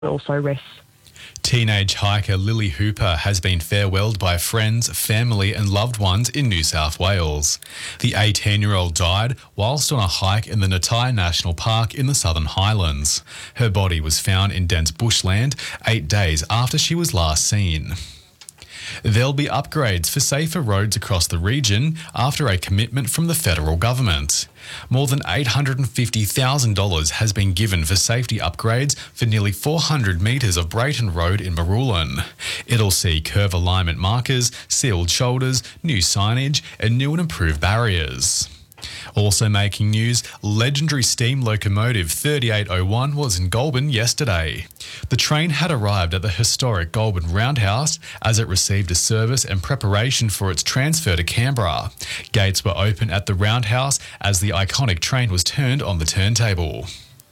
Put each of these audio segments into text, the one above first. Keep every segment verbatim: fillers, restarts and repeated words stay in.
also rests. Teenage hiker Lily Hooper has been farewelled by friends, family and loved ones in New South Wales. The eighteen-year-old died whilst on a hike in the Natai National Park in the Southern Highlands. Her body was found in dense bushland eight days after she was last seen. There'll be upgrades for safer roads across the region after a commitment from the federal government. More than eight hundred fifty thousand dollars has been given for safety upgrades for nearly four hundred metres of Brayton Road in Marulan. It'll see curve alignment markers, sealed shoulders, new signage and new and improved barriers. Also making news, legendary steam locomotive thirty-eight oh one was in Goulburn yesterday. The train had arrived at the historic Goulburn Roundhouse as it received a service and preparation for its transfer to Canberra. Gates were open at the Roundhouse as the iconic train was turned on the turntable.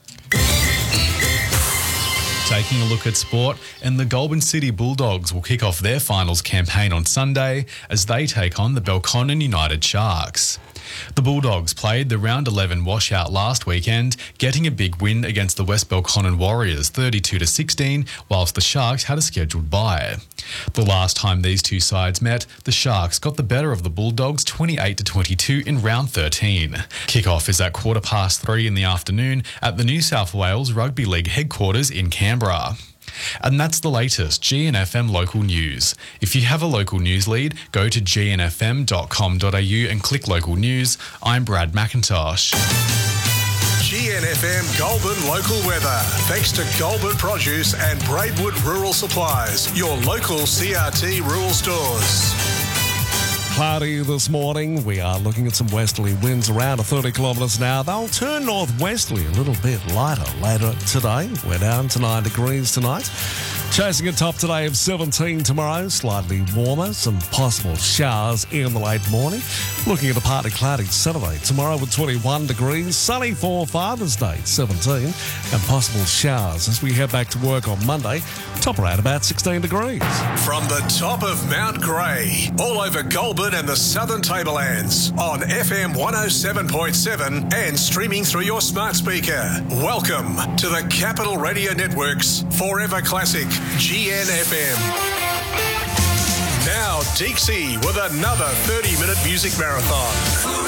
Taking a look at sport, and the Goulburn City Bulldogs will kick off their finals campaign on Sunday as they take on the Belconnen United Sharks. The Bulldogs played the round eleven washout last weekend, getting a big win against the West Belconnen Warriors thirty-two to sixteen, whilst the Sharks had a scheduled bye. The last time these two sides met, the Sharks got the better of the Bulldogs twenty-eight to twenty-two in round thirteen. Kick-off is at quarter past three in the afternoon at the New South Wales Rugby League headquarters in Canberra. And that's the latest G N F M local news. If you have a local news lead, go to g n f m dot com dot a u and click local news. I'm Brad McIntosh. G N F M Goulburn local weather. Thanks to Goulburn Produce and Braidwood Rural Supplies, your local C R T rural stores. Cloudy this morning. We are looking at some westerly winds around thirty kilometres an hour. They'll turn northwesterly a little bit lighter later today. We're down to nine degrees tonight. Chasing a top today of seventeen tomorrow, slightly warmer, some possible showers in the late morning. Looking at a partly cloudy Saturday. Tomorrow with twenty-one degrees, sunny for Father's Day, seventeen, and possible showers as we head back to work on Monday. Top around about sixteen degrees. From the top of Mount Grey, all over Goulburn and the Southern Tablelands, on F M one oh seven point seven and streaming through your smart speaker. Welcome to the Capital Radio Network's Forever Classic G N F M. Now Deeksy with another thirty minute music marathon.